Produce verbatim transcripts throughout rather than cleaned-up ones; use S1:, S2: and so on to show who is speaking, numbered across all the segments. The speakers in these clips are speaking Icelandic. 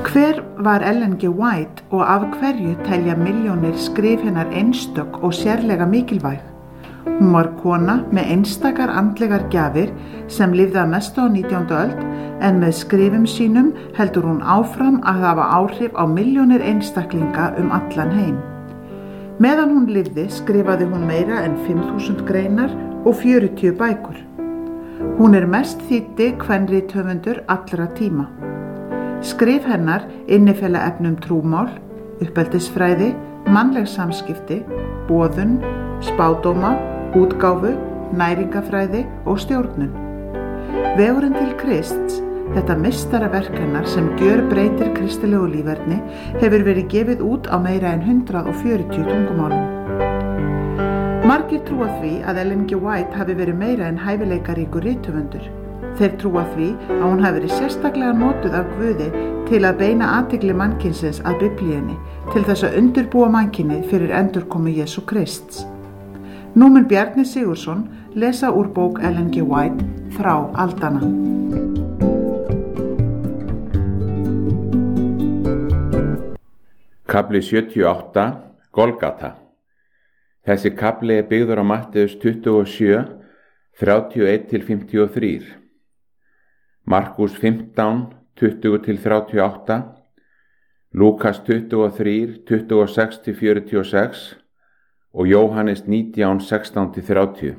S1: Hver var Ellen G. White og af hverju telja milljónir skrif hennar einstök og sérlega mikilvæg? Hún var kona með einstakar andlegar gjafir sem lifði að mestu á nítjándu öld, en með skrifum sínum heldur hún áfram að hafa áhrif á milljónir einstaklinga um allan heim. Meðan hún lifði skrifaði hún meira en fimm þúsund greinar og fjörutíu bækur. Hún er mest þýddi kvenrithöfundur allra tíma. Skrif hennar innifela efnum trúmál, uppeldisfræði, mannleg samskipti, boðun, spádóma, útgáfu, næringafræði og stjórnun. Vegurinn til Krists, þetta meistaraverk hennar sem gjörbreytir kristilegu líferni, hefur verið gefið út á meira en hundrað og fjörutíu tungumálum. Margir trúa því að Ellen G. White hafi verið meira en hæfileikaríkur rithöfundur. Þeir trúa því að hún hafi verið sérstaklega notuð af Guði til að beina athygli mannkynsins að Biblíunni, til þess að undirbúa mannkynið fyrir endurkomu Jesú Krists. Nú mun Bjarni Sigurðsson lesa úr bók Ellen G. White, Frá aldanna.
S2: Kafli sjötíu og átta, Golgata. Þessi kafli er byggður á Matteus tuttugu og sjö, þrjátíu og eitt til fimmtíu og þrjú, Markús fimmtán, tuttugu til þrjátíu og átta, Lúkas tuttugu og þrjú, tuttugu og sex til fjörutíu og sex og Jóhannes nítján, sextán til þrjátíu.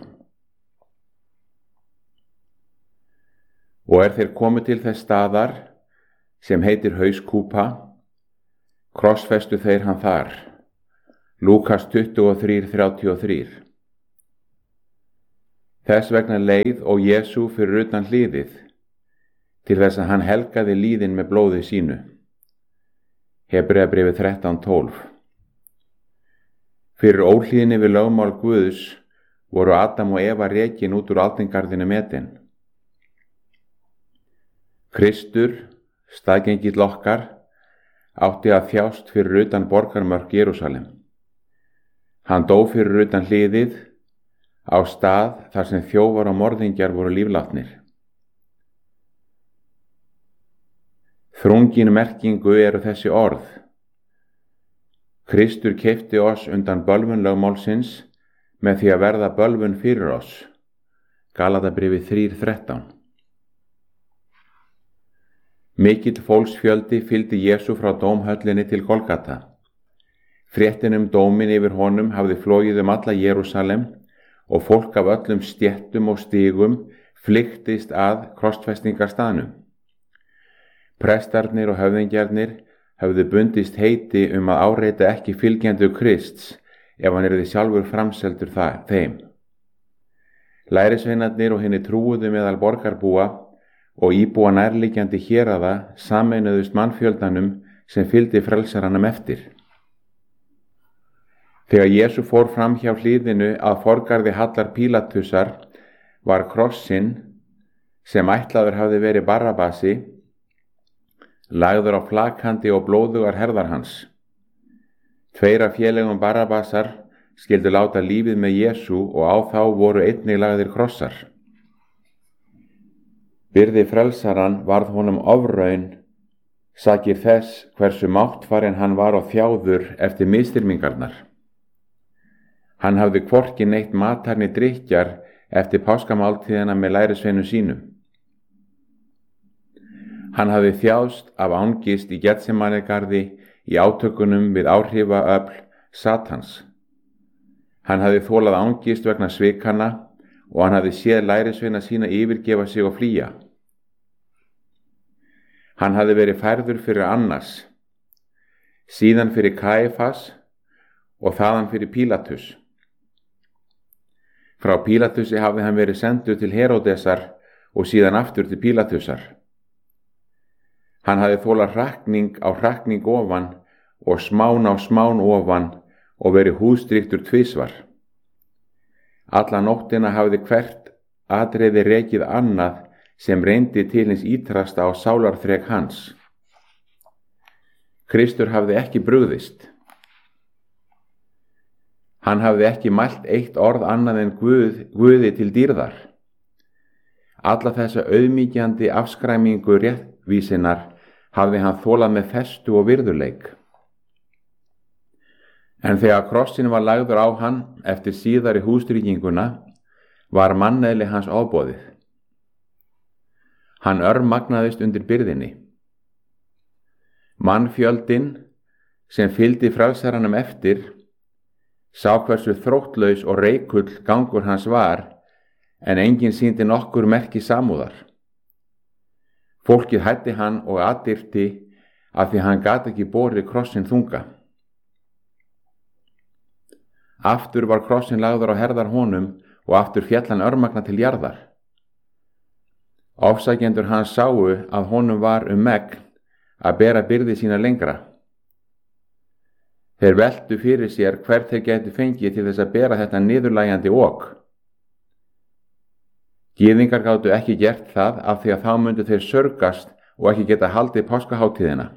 S2: Og er þeir komið til þess staðar sem heitir Hauskúpa, krossfestu þeir hann þar. Lúkas tuttugu og þrjú, þrjátíu og þrjú. Þess vegna leið og Jesú fyrir utan hliðið, til þess að hann helgaði líðin með blóði sínu. Hebreabréfið þrettán, tólf. Fyrir óhlýðni við lögmál Guðs voru Adam og Eva rekin út úr aldingarðinu metin. Kristur, staðgengill okkar, átti að þjást fyrir utan borgarmörk Jerúsalem. Hann dó fyrir utan hliðið, á stað þar sem þjófar og morðingjar voru líflátnir. Þrungin merkingu eru þessi orð. Kristur keypti oss undan bölvun lögmálsins með því að verða bölvun fyrir oss. Galatabréfið þrjú, þrettán. Mikill fólksfjöldi fylgdi Jesú frá dómhöllinni til Golgata. Fréttin um dómin yfir honum hafði flogið um alla Jerúsalem og fólk af öllum stéttum og stigum flykktist að krossfestingarstaðnum. Prestarnir og höfðingjarnir höfðu bundist heiti um að áreita ekki fylgjendur Krists ef hann yrði sjálfur framseldur það, þeim. Lærisveinarnir og hinni trúuðu meðal borgarbúa og íbúa nærliggjandi héraða sameinuðust mannfjöldanum sem fylgdi frelsaranum eftir. Þegar Jesú fór fram hjá hliðinu að forgarði Hallar Pílatusar var krossinn, sem ætlaður hafði verið Barrabasi, lagður á flakandi og blóðugar herðar hans. Tveir af félögum Barrabasar skyldu láta lífið með Jesú og á þá voru einnig lagðir krossar. Byrði frelsaran varð honum ofraun, sakir þess hversu máttfarinn hann var og þjáður eftir misþyrmingarnar. Hann hafði hvorki neitt matarni drykkjar eftir páskamáltíðina með lærisveinum sínum. Hann hafði þjáðst af angist í Getsemanigarði í átökunum við áhrifaöfl Satans. Hann hafði þolað angist vegna svikanna og hann hafði séð lærisveina sína yfirgefa sig og flýja. Hann hafði verið færður fyrir Annas, síðan fyrir Kaifas og þaðan fyrir Pílatus. Frá Pílatusi hafði hann verið sendur til Heródesar og síðan aftur til Pílatusar. Hann hafði þolað hrakning á hrakning ofan og smán á smán ofan og verið húðstrýktur tvisvar. Alla nóttina hafði hvert atriði rekið annað sem reyndi til hins ítrasta á sálarþrek hans. Kristur hafði ekki brugðist. Hann hafði ekki mælt eitt orð annað en Guð, Guði til dýrðar. Alla þessa auðmýkjandi afskræmingu réttvísinnar hafði hann þolað með festu og virðuleik. En þegar krossin var lagður á hann eftir síðari húsríkinguna var manneðli hans ofboðið. Hann örmagnaðist undir byrðinni. Mannfjöldinn sem fylgdi frelsaranum eftir sá hversu þróttlaus og reikull gangur hans var, en enginn sýndi nokkur merki samúðar. Fólkið hætti hann og aðdyrti af því hann gat ekki borið krossin þunga. Aftur var krossin lagður á herðar honum og aftur féll hann örmagna til jarðar. Ofsækjendur hans sáu að honum var um megn að bera byrði sína lengra. Þeir veltu fyrir sér hvert þeir gætu fengið til þess að bera þetta niðurlægjandi ok. Gyðingar gátu ekki gert það af því að þá myndu þeir sörgast og ekki geta haldið páskaháttíðina.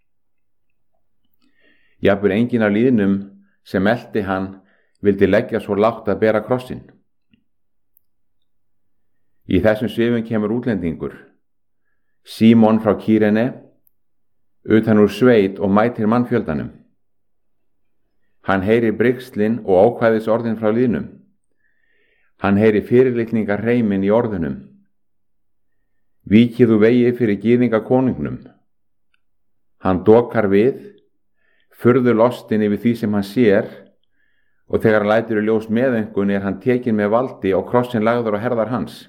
S2: Jafnvel enginn af lýðnum sem elti hann vildi leggja svo lágt að bera krossin. Í þessum svifum kemur útlendingur, Símon frá Kýrene, utan úr sveit og mætir mannfjöldanum. Hann heyrir brigslin og ákvæðis orðin frá lýðnum. Hann heyrir fyrirlitningar hreimin í orðunum. Víkið úr vegi fyrir gyðinga konungnum. Hann dokar við, furðu lostin yfir því sem hann sér, og þegar hann lætur í ljós meðöngun er hann tekinn með valdi og krossin lagður á herðar hans.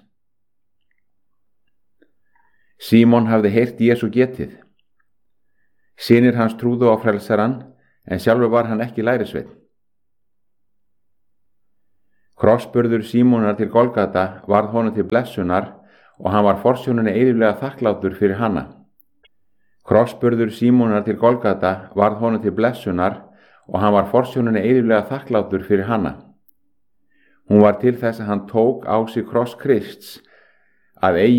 S2: Símon hafði heyrt Jesú getið. Synir hans trúðu á frelsaran, en sjálfur var hann ekki lærisveinn. Krossburður Símonar til Golgata varð honum til blessunar og hann var forsjóninni eilíflega þakklátur fyrir hana. Krossburður Símonar til Golgata varð honum til blessunar og hann var forsjóninni eilíflega þakklátur fyrir hana. Hún var til þess að hann tók á sig kross Krists, að eigi